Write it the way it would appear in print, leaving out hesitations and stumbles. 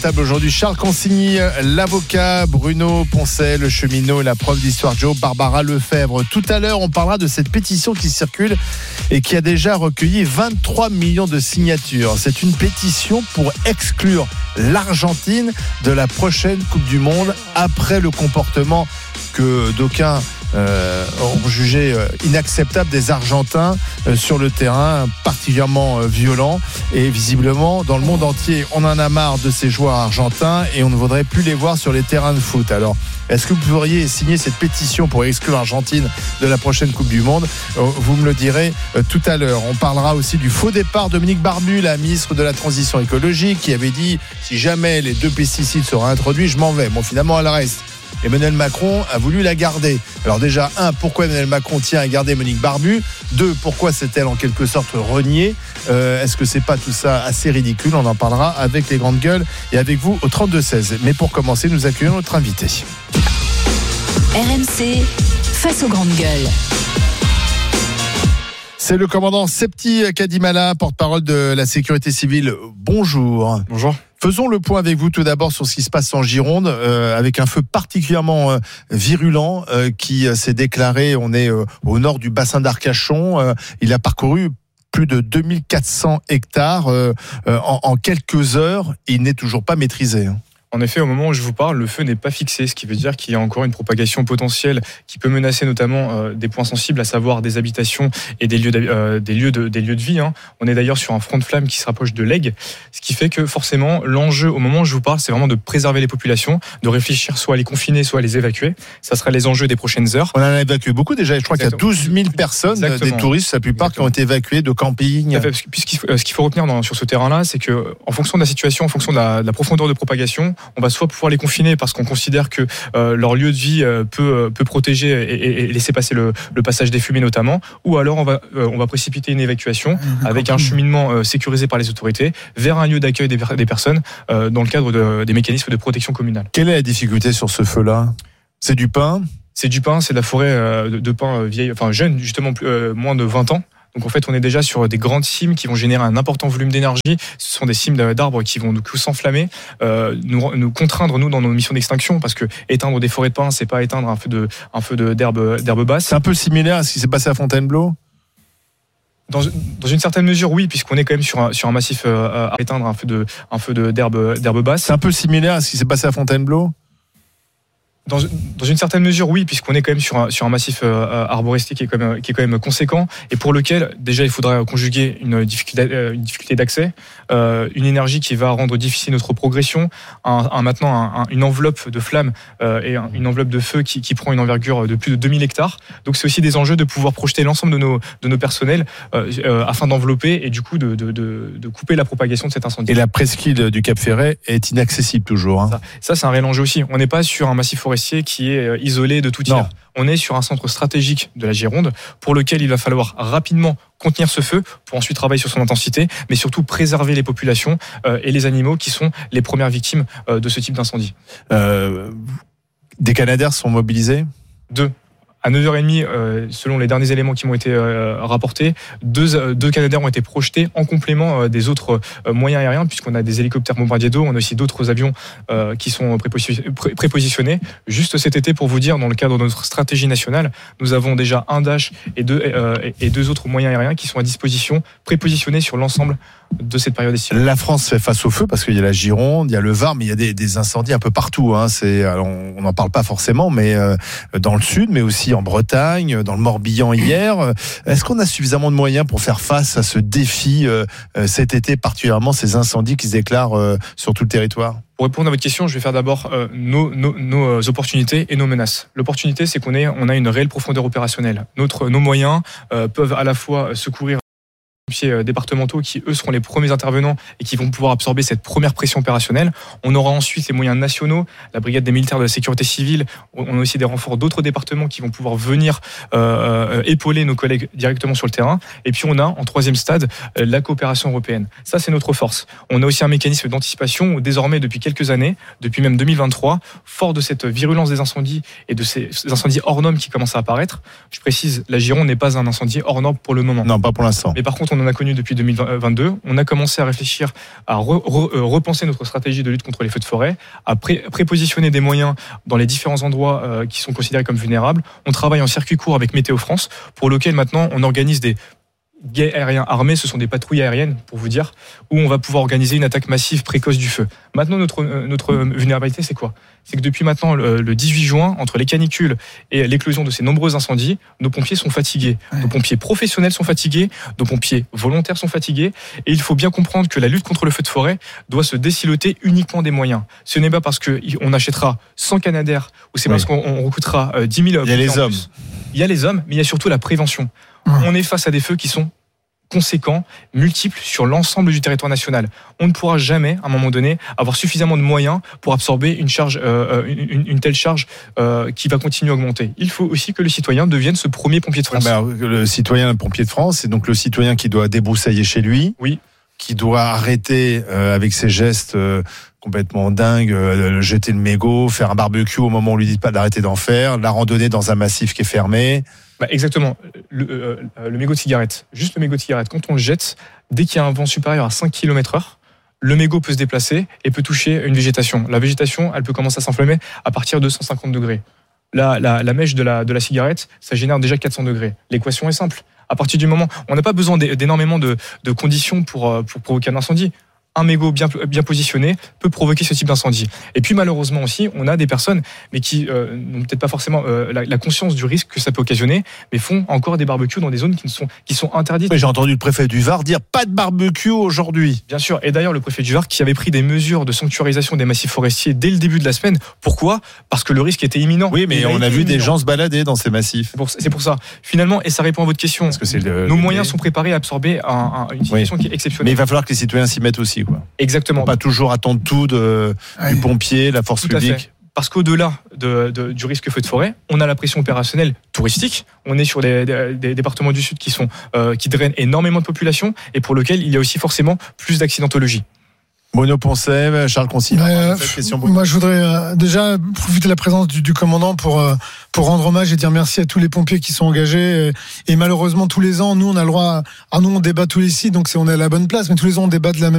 Table aujourd'hui, Charles Consigny, l'avocat, Bruno Poncet, le cheminot et la prof d'histoire Joe, Barbara Lefebvre. Tout à l'heure, on parlera de cette pétition qui circule et qui a déjà recueilli 23 millions de signatures. C'est une pétition pour exclure l'Argentine de la prochaine Coupe du Monde après le comportement que d'aucuns ont jugé inacceptable des Argentins sur le terrain, particulièrement violent. Et visiblement, dans le monde entier, on en a marre de ces joueurs argentins et on ne voudrait plus les voir sur les terrains de foot. Alors, est-ce que vous pourriez signer cette pétition pour exclure l'Argentine de la prochaine Coupe du Monde ? Vous me le direz tout à l'heure. On parlera aussi du faux départ de Monique Barbu, la ministre de la Transition écologique, qui avait dit si jamais les 2 pesticides seraient introduits, je m'en vais. Bon, finalement, elle reste. Emmanuel Macron a voulu la garder. Alors déjà, 1, pourquoi Emmanuel Macron tient à garder Monique Barbu ? 2, pourquoi s'est-elle en quelque sorte reniée ? Est-ce que c'est pas tout ça assez ridicule ? On en parlera avec les grandes gueules et avec vous au 32-16. Mais pour commencer, nous accueillons notre invité. RMC, face aux grandes gueules. C'est le commandant Septi Kadimala, porte-parole de la sécurité civile. Bonjour. Bonjour. Faisons le point avec vous tout d'abord sur ce qui se passe en Gironde, avec un feu particulièrement virulent qui s'est déclaré. On est au nord du bassin d'Arcachon. Il a parcouru plus de 2400 hectares en quelques heures. Et il n'est toujours pas maîtrisé. En effet, au moment où je vous parle, le feu n'est pas fixé, ce qui veut dire qu'il y a encore une propagation potentielle qui peut menacer notamment des points sensibles, à savoir des habitations et des lieux de vie. On est d'ailleurs sur un front de flamme qui se rapproche de l'Aigle, ce qui fait que forcément, l'enjeu au moment où je vous parle, c'est vraiment de préserver les populations, de réfléchir soit à les confiner, soit à les évacuer. Ça sera les enjeux des prochaines heures. On en a évacué beaucoup déjà. Je crois qu'il y a 12 000 personnes, des touristes, la plupart, qui ont été évacués de camping. Puisqu'il ce qu'il faut retenir sur ce terrain-là, c'est que en fonction de la situation, en fonction de la profondeur de propagation, on va soit pouvoir les confiner parce qu'on considère que leur lieu de vie peut protéger et laisser passer le passage des fumées notamment, ou alors on va précipiter une évacuation avec un cheminement sécurisé par les autorités vers un lieu d'accueil des personnes dans le cadre des mécanismes de protection communale. Quelle est la difficulté sur ce feu-là ? C'est du pin ? C'est du pin, c'est de la forêt de pin vieille, enfin jeune, justement moins de 20 ans. Donc en fait, on est déjà sur des grandes cimes qui vont générer un important volume d'énergie. Ce sont des cimes d'arbres qui vont s'enflammer, nous contraindre dans nos missions d'extinction, parce que éteindre des forêts de pins, c'est pas éteindre un feu d'herbe basse. C'est un peu similaire à ce qui s'est passé à Fontainebleau. Dans une certaine mesure, oui, puisqu'on est quand même sur un massif à éteindre un feu d'herbe basse. C'est un peu similaire à ce qui s'est passé à Fontainebleau. Dans une certaine mesure, oui, puisqu'on est quand même sur un massif arboristique qui est quand même conséquent, et pour lequel déjà il faudra conjuguer une difficulté d'accès, une énergie qui va rendre difficile notre progression, maintenant une enveloppe de flammes et une enveloppe de feu qui prend une envergure de plus de 2000 hectares. Donc c'est aussi des enjeux de pouvoir projeter l'ensemble de nos personnels afin d'envelopper et du coup de couper la propagation de cet incendie. Et la presqu'île du Cap Ferret est inaccessible toujours. Ça c'est un réel enjeu aussi. On n'est pas sur un massif forestier qui est isolé de tout tiers. On est sur un centre stratégique de la Gironde pour lequel il va falloir rapidement contenir ce feu pour ensuite travailler sur son intensité, mais surtout préserver les populations et les animaux qui sont les premières victimes de ce type d'incendie. Des Canadair sont mobilisés ? 2. À 9h30, selon les derniers éléments qui m'ont été rapportés, deux Canadair ont été projetés en complément des autres moyens aériens, puisqu'on a des hélicoptères bombardiers d'eau, on a aussi d'autres avions qui sont prépositionnés. Juste cet été, pour vous dire, dans le cadre de notre stratégie nationale, nous avons déjà un Dash et deux autres moyens aériens qui sont à disposition, prépositionnés sur l'ensemble de cette période estivale. La France fait face au feu parce qu'il y a la Gironde, il y a le Var, mais il y a des incendies un peu partout. Alors on n'en parle pas forcément, mais dans le sud, mais aussi en Bretagne, dans le Morbihan hier. Est-ce qu'on a suffisamment de moyens pour faire face à ce défi cet été, particulièrement ces incendies qui se déclarent sur tout le territoire ? Pour répondre à votre question, je vais faire d'abord nos opportunités et nos menaces. L'opportunité, c'est qu'on a une réelle profondeur opérationnelle. Nos moyens peuvent à la fois secourir départementaux qui, eux, seront les premiers intervenants et qui vont pouvoir absorber cette première pression opérationnelle. On aura ensuite les moyens nationaux, la brigade des militaires de la sécurité civile. On a aussi des renforts d'autres départements qui vont pouvoir venir épauler nos collègues directement sur le terrain. Et puis on a, en troisième stade, la coopération européenne. Ça, c'est notre force. On a aussi un mécanisme d'anticipation où, désormais, depuis quelques années, depuis même 2023, fort de cette virulence des incendies et de ces incendies hors normes qui commencent à apparaître, je précise, la Gironde n'est pas un incendie hors norme pour le moment. Non, pas pour l'instant. Mais par contre, on en a connu depuis 2022. On a commencé à réfléchir à repenser notre stratégie de lutte contre les feux de forêt, à prépositionner des moyens dans les différents endroits qui sont considérés comme vulnérables. On travaille en circuit court avec Météo France, pour lequel maintenant on organise des guets aériens armés, ce sont des patrouilles aériennes, pour vous dire, où on va pouvoir organiser une attaque massive précoce du feu. Maintenant, notre vulnérabilité, c'est quoi ? C'est que depuis maintenant le 18 juin, entre les canicules et l'éclosion de ces nombreux incendies, nos pompiers sont fatigués. Nos pompiers professionnels sont fatigués, nos pompiers volontaires sont fatigués, et il faut bien comprendre que la lutte contre le feu de forêt doit se désiloter uniquement des moyens. Ce n'est pas parce qu'on achètera 100 Canadair, ou c'est parce qu'on recrutera 10 000... Il y a les hommes. Il y a les hommes, mais il y a surtout la prévention. On est face à des feux qui sont conséquents, multiples sur l'ensemble du territoire national. On ne pourra jamais, à un moment donné, avoir suffisamment de moyens pour absorber une telle charge qui va continuer à augmenter. Il faut aussi que le citoyen devienne ce premier pompier de France. Le citoyen pompier de France, c'est donc le citoyen qui doit débroussailler chez lui, qui doit arrêter avec ses gestes complètement dingues, jeter le mégot, faire un barbecue au moment où on lui dit pas d'arrêter d'en faire, la randonnée dans un massif qui est fermé. Exactement. Le mégot de cigarette, juste le mégot de cigarette, quand on le jette, dès qu'il y a un vent supérieur à 5 km/h, le mégot peut se déplacer et peut toucher une végétation. La végétation, elle peut commencer à s'enflammer à partir de 150 degrés. La mèche de la cigarette, ça génère déjà 400 degrés. L'équation est simple. À partir du moment, on n'a pas besoin d'énormément de conditions pour provoquer un incendie. Un mégot bien positionné peut provoquer ce type d'incendie. Et puis malheureusement aussi, on a des personnes mais qui n'ont peut-être pas forcément la conscience du risque que ça peut occasionner, mais font encore des barbecues dans des zones qui sont interdites. Mais j'ai entendu le préfet du Var dire pas de barbecue aujourd'hui. Bien sûr, et d'ailleurs le préfet du Var qui avait pris des mesures de sanctuarisation des massifs forestiers dès le début de la semaine. Pourquoi ? Parce que le risque était imminent. Oui, mais on a vu des gens se balader dans ces massifs. C'est pour ça. Finalement, et ça répond à votre question, parce que nos moyens sont préparés à absorber une situation qui est exceptionnelle. Mais il va falloir que les citoyens s'y mettent aussi, quoi. Exactement. Pas toujours attendre tout du pompier, la force publique. Parce qu'au-delà du risque feu de forêt, on a la pression opérationnelle touristique. On est sur des départements du Sud qui drainent énormément de population et pour lesquels il y a aussi forcément plus d'accidentologie. Bruno Poncet, Charles Concy. Moi, je voudrais déjà profiter de la présence du commandant pour rendre hommage et dire merci à tous les pompiers qui sont engagés. Et malheureusement, tous les ans, nous, on a le droit. Nous, on débat tous les 6, donc on est à la bonne place. Mais tous les ans, on débat de la même